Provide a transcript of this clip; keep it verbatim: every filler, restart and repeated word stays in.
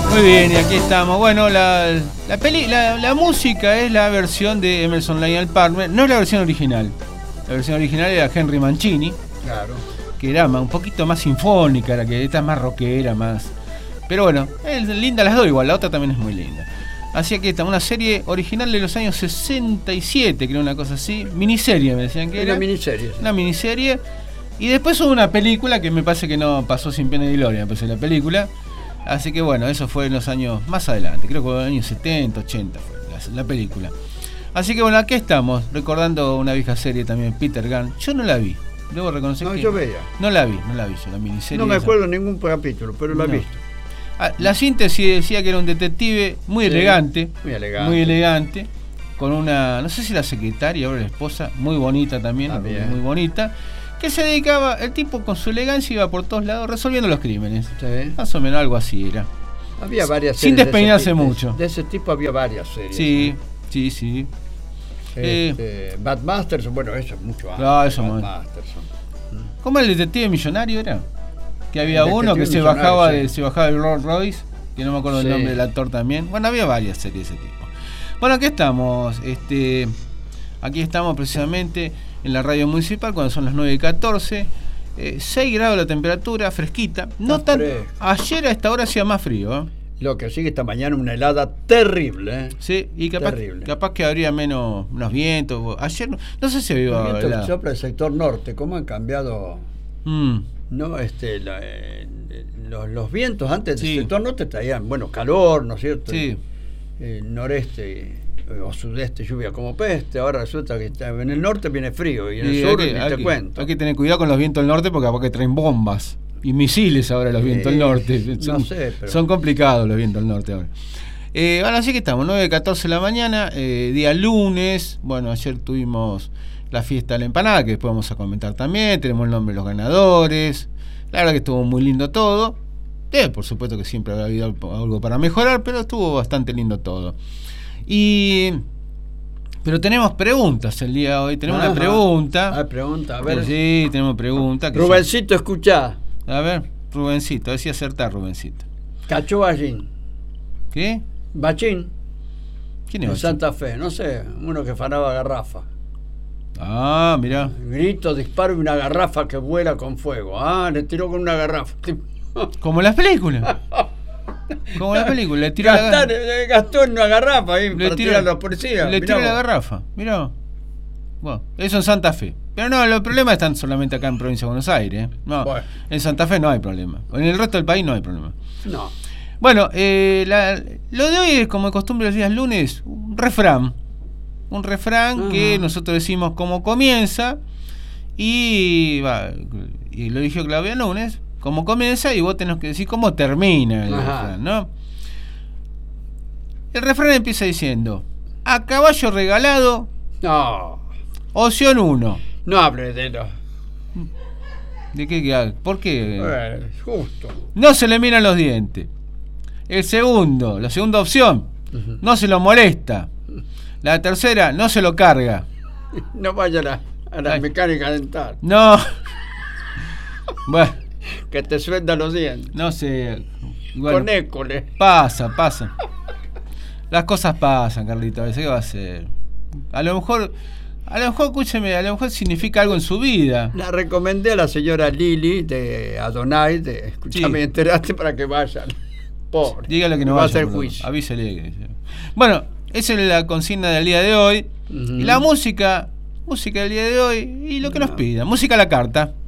Muy bien, y aquí estamos. Bueno, la, la, peli, la, la música es la versión de Emerson Lake and Palmer, no es la versión original. La versión original era Henry Mancini, claro, que era un poquito más sinfónica, la que esta es más rockera, más. Pero bueno, es linda las dos igual, la otra también es muy linda. Así que esta, una serie original de los años sesenta y siete, creo, una cosa así. Miniserie, me decían que era. Una miniserie. Sí. Una miniserie. Y después hubo una película que me parece que no pasó sin pena ni gloria, me parece la película. Así que bueno, eso fue en los años más adelante, creo que en los años setenta, ochenta fue la, la película. Así que bueno, aquí estamos, recordando una vieja serie también, Peter Gunn. Yo no la vi, debo reconocer no, que... yo veía. No la vi, no la vi yo, la miniserie. No me esa. acuerdo ningún capítulo, pero la he no. visto. Ah, la síntesis decía que era un detective muy sí, elegante, muy elegante, muy elegante, con una, no sé si la secretaria o la esposa, muy bonita también, ah, muy bonita, que se dedicaba, el tipo con su elegancia iba por todos lados resolviendo los crímenes. Sí. Más o menos algo así era. Había varias sin series despeinarse de mucho. De, de ese tipo había varias series. Sí, sí, sí. Este, eh, Bad Masterson, bueno, eso es mucho antes. Claro, eso Bad es Masterson. ¿Cómo el detective millonario era? Que había uno que se bajaba, sí. de, se bajaba del Rolls Royce, que no me acuerdo sí. el nombre del actor también. Bueno, había varias series de ese tipo. Bueno, aquí estamos, este, aquí estamos precisamente en la radio municipal cuando son las nueve y catorce. Eh, seis grados la temperatura, fresquita. No tan, ayer a esta hora hacía más frío, ¿eh? Lo que sigue esta mañana una helada terrible, ¿eh? Sí, y capaz, terrible. capaz que habría menos, menos vientos. Ayer no, no sé si había los vientos que sopla el sector norte, cómo han cambiado. Mm. No, este, la, eh, los, los vientos antes del sí. sector norte traían, bueno, calor, ¿no es cierto? Sí. El noreste o sudeste lluvia como peste, ahora resulta que en el norte viene frío y en sí, el sur que, ni te que, cuento. Hay que tener cuidado con los vientos del norte porque capaz que traen bombas y misiles ahora los vientos del norte. Son, no sé, pero... son complicados los vientos del norte ahora. Eh, bueno, así que estamos, nueve y catorce de la mañana, eh, día lunes. Bueno, ayer tuvimos la fiesta de la empanada, que después vamos a comentar también. Tenemos el nombre de los ganadores. La verdad que estuvo muy lindo todo. Eh, por supuesto que siempre habrá habido algo para mejorar, pero estuvo bastante lindo todo. Y pero tenemos preguntas el día de hoy. Tenemos Ajá. una pregunta. Ah, pregunta, a ver. Sí, tenemos pregunta. Rubencito, se... escuchá. A ver, Rubencito, a ver si acertás, Rubencito. Cacho Bachín. ¿Qué? Bachín. ¿Quién es? En Santa Fe, no sé, uno que fanaba garrafa. Ah, mirá. Grito, disparo y una garrafa que vuela con fuego. Ah, le tiró con una garrafa. Como en las películas. Como en la película, le tiró Gastar, la... gastó en una garrafa ahí le para tiró, tirar a los policías. Le tiró la garrafa, mirá. Bueno, eso en Santa Fe. Pero no, los problemas están solamente acá en Provincia de Buenos Aires, ¿eh? No, bueno. En Santa Fe no hay problema. En el resto del país no hay problema. No. Bueno, eh, la, lo de hoy es, como de costumbre los días lunes, un refrán. Un refrán uh-huh. que nosotros decimos cómo comienza y, va, y lo dijo Claudia Núñez. Cómo comienza y vos tenés que decir cómo termina el Ajá. refrán, ¿no? El refrán empieza diciendo: a caballo regalado. No. Opción uno. No hables de lo. ¿De qué? qué ¿Por qué? Bueno, justo. No se le miran los dientes. El segundo, la segunda opción, uh-huh. no se lo molesta. La tercera, no se lo carga. No vaya a la, a la mecánica dental. No. Bueno. Que te suelda los dientes. No sé. Bueno, con école. Pasa, pasa. Las cosas pasan, Carlito. A veces, ¿qué va a hacer? A lo mejor, a lo mejor, escúcheme, a lo mejor significa algo en su vida. La recomendé a la señora Lili de Adonai, de escuchame, sí. enteraste para que vayan. Pobre. Dígale que no va vaya, a hacer juicio. Avísele. Bueno, esa es la consigna del día de hoy. Uh-huh. Y la música, música del día de hoy y lo que no. nos pida. Música a la carta.